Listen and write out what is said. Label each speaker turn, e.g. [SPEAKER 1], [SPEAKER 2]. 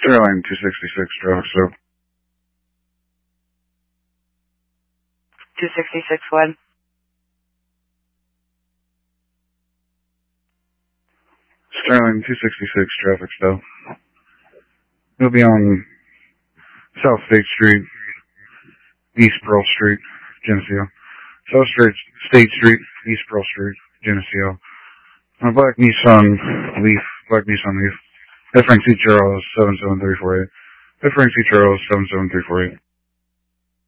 [SPEAKER 1] Sterling 266 traffic stop.
[SPEAKER 2] 266 what?
[SPEAKER 1] Sterling 266 traffic stop. You'll be on South State Street, East Pearl Street, Geneseo. South State Street, East Pearl Street, Geneseo. On a black Nissan Leaf. FRNC Charles 77348. FRNC Charles 77348.